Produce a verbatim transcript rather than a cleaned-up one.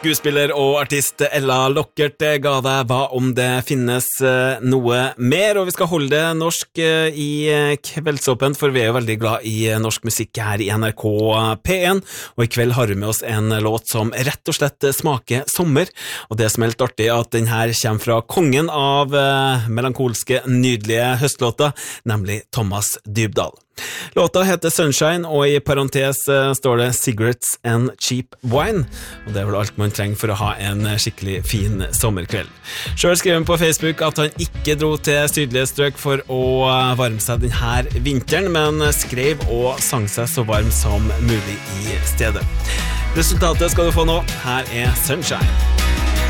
Skuespiller og artist Ella Lockert ga deg Hva om det finnes noe mer, og vi skal holde det norsk i Kveldsåpent, for vi er jo veldig glad i norsk musikk her i N R K P en, og i kveld har vi med oss en låt som rett og slett smaker sommer, og det som er helt artig er at den her kommer fra kongen av melankolske, nydelige høstlåter, nemlig Thomas Dybdahl. Låta heter Sunshine, og i parentes står det Cigarettes and Cheap Wine, og det er vel alt man trenger for å ha en skikkelig fin sommerkveld. Selv skrev han på Facebook at han ikke dro til sydlige strøk for å varme seg denne vinteren, men skrev og sang seg så varm som mulig i stedet. Resultatet skal du få nå. Her er Sunshine.